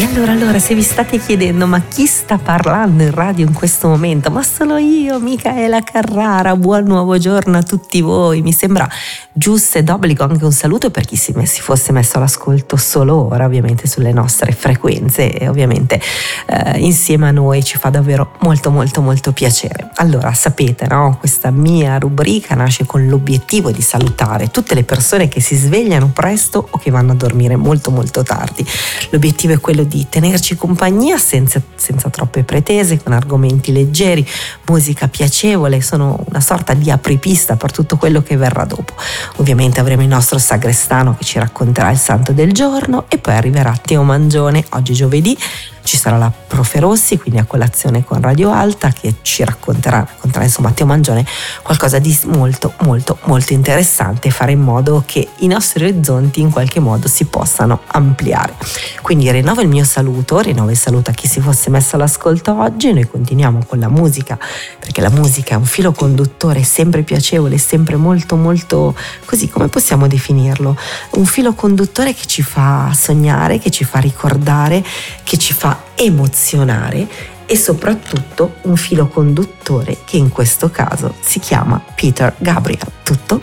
Allora, se vi state chiedendo ma chi sta parlando in radio in questo momento? Ma sono io, Micaela Carrara, buon nuovo giorno a tutti voi. Mi sembra giusto e d'obbligo anche un saluto per chi si fosse messo all'ascolto solo ora, ovviamente sulle nostre frequenze, e ovviamente insieme a noi ci fa davvero molto piacere. Allora, sapete, no? Questa mia rubrica nasce con l'obiettivo di salutare tutte le persone che si svegliano presto o che vanno a dormire molto tardi. L'obiettivo è quello di tenerci compagnia senza troppe pretese, con argomenti leggeri, musica piacevole. Sono una sorta di apripista per tutto quello che verrà dopo. Ovviamente avremo il nostro sagrestano che ci racconterà il santo del giorno e poi arriverà Teo Mangione. Oggi giovedì ci sarà la Profe Rossi, quindi a colazione con Radio Alta, che ci racconterà insomma Teo Mangione qualcosa di molto interessante, e fare in modo che i nostri orizzonti in qualche modo si possano ampliare. Quindi rinnovo il saluto a chi si fosse messo all'ascolto oggi. Noi continuiamo con la musica, perché la musica è un filo conduttore sempre piacevole, sempre molto così, come possiamo definirlo? Un filo conduttore che ci fa sognare, che ci fa ricordare, che ci fa emozionare, e soprattutto un filo conduttore che in questo caso si chiama Peter Gabriel. Tutto